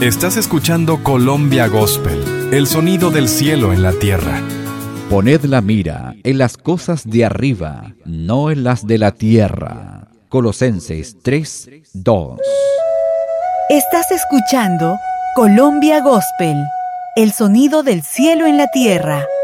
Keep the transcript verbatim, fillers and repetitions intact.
Estás escuchando Colombia Gospel, el sonido del cielo en la tierra. Poned la mira en las cosas de arriba, no en las de la tierra. Colosenses tres, dos. Estás escuchando Colombia Gospel, el sonido del cielo en la tierra.